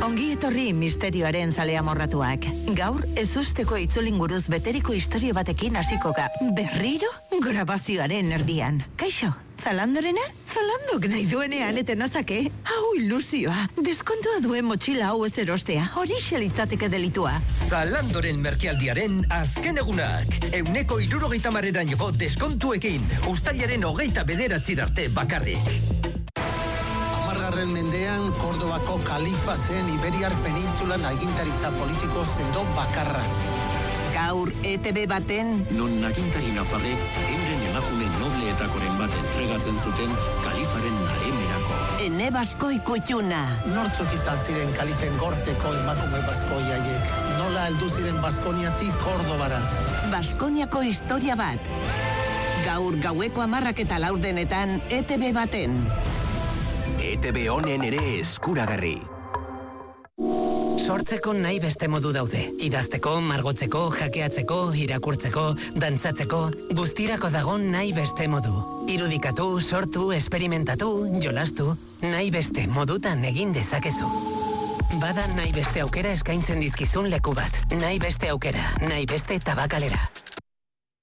Ongi etorri misterioaren zalea morratuak. Gaur ezusteko itzulinguruz beteriko historia batekin hasikoka. Berriro grabazioaren erdian. Kaixo, Zalandorena? Zalandok nahi duenean eten azake. Hau ilusioa. Deskontua duen motxila hau ez erostea. Horixe litzateke delitua. Zalandoren merkealdiaren azken egunak. 70%erainoko deskontuekin. Uztailaren 29 arte bakarrik. Amargarren mendean, Kordobako kalifa zen Iberiar penintzulan agintaritza politiko sendo bakarra. Gaur ETB baten non agintari nafarrek euren emakume nobleetakoren bat entregatzen zuten kalifaren naremerako. Ene Baskoi kutxuna. Nortzuk izan ziren kalifen gorteko emakume baskoi haiek? Nola heldu ziren Baskoniatik Kordobara? Baskoniako historia bat. Gaur gaueko 10:04 ETB baten. ETB honen ere eskuragarri. Sortzeko nahi beste modu daude. Idazteko, margotzeko, jakeatzeko, irakurtzeko, dantzatzeko, guztirako dago nahi beste modu. Irudikatu, sortu, esperimentatu, jolastu, nahi beste modutan egin dezakezu. Bada nahi beste aukera eskaintzen dizkizun leku bat. Nahi beste aukera, nahi beste tabakalera.